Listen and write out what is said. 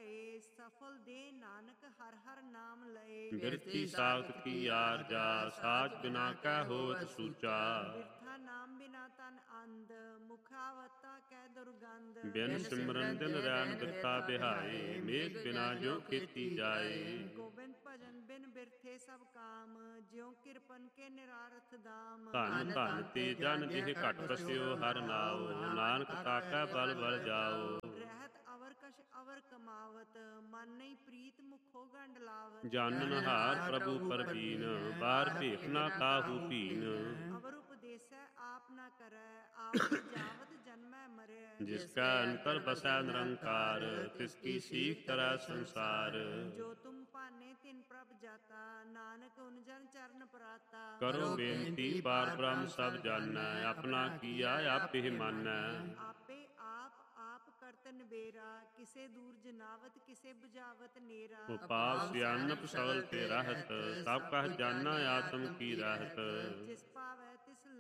ਭਏ, ਸਫਲ ਦੇ ਨਾਨਕ ਹਰ ਹਰ ਨਾਮ ਲਏ। ਬਿਰਤੀ ਸਾਖਤ ਕੀ ਆਰਜਾ, ਸਾਚ ਬਿਨਾ ਕੈ ਹੋਵਤ ਸੂਚਾ। ਬਿਰਥਾ ਨਾਮ ਬਿਨਾ ਤਨ ਅੰਧ, ਮੁਖਾਵਤਾ ਕੈ ਦੁਰਗੰਧ। ਬਿਨ ਸਿਮਰਨ ਦਿਨ ਰੈਨ ਬਿਰਥਾ ਬਿਹਾਏ, ਮੇਘ ਬਿਨਾ ਜੋ ਕੀਤੀ ਜਾਏ। ਗੋਬਿੰਦ ਭਜਨ ਬਿਨ ਬਿਰਥੇ ਸਭ ਕਾਮ, ਜਿਉ ਕਿਰਪਨ ਕੇ ਨਿਰਾਰਥ ਦਾਮ। ਧਨ ਧਨ ਤੇ ਜਨ ਜਿਹ ਘਟ ਬਸਿਓ ਹਰ ਨਾਉ, ਨਾਨਕ ਤਾਕੈ ਬਲ ਬਲ ਜਾਓ। ਰਹਿਤ ਅਵਰ ਕਛ ਅਵਰ ਕਮਾਵਤ, ਮਨ ਨਹੀਂ ਪ੍ਰੀਤ ਮੁਖੋ ਗੰਡ ਲਾਵਤ। ਜਾਨਨ ਹਾਰ ਪ੍ਰਭੂ ਪਰਬੀਨ, ਬਾਰ ਭੇਖ ਨਾ ਤਾਹੂ ਭੀਨ। ਅਵਰ ਉਪਦੇਸੈ ਆਪ ਨਾ ਕਰੈ, ਆਪ ਜਾਵਤ ਜਨਮੈ ਮਰੈ। ਜਿਸ ਕੈ ਅੰਤਰ ਬਸੈ ਨਿਰੰਕਾਰ, ਤਿਸ ਕੀ ਸੀਖ ਤਰੈ ਸੰਸਾਰ। ਜੋ ਤੁਮ ਭਾਨੇ ਤਿਨ ਪ੍ਰਭ ਜਾਤਾ, ਨਾਨਕ ਉਨ ਜਨ ਚਰਨ ਪਰਾਤਾ। ਕਰੋ ਬੇਨਤੀ ਪਾਰ ਬ੍ਰਹਮ ਸਭ ਜਾਣੈ, ਆਪਣਾ ਕੀਆ ਆਪੇ ਮਾਨੈ। ਆਪੇ ਆਪ ਆਪ ਕਰਤ ਨਿਬੇਰਾ, ਕਿਸੇ ਦੂਰ ਜਨਾਵਤ ਕਿਸੇ ਬੁਝਾਵਤ ਨੇਰਾ। ਉਪਾਵ ਸਿਆਨਪ ਸਗਲ ਤੇ ਰਹਤ, ਸਭ ਕਹ ਜਾਨਾ ਆਤਮ ਕੀ ਰਹਿਤ। ਜਿਸ ਭਾਵੈ ਤਿਸ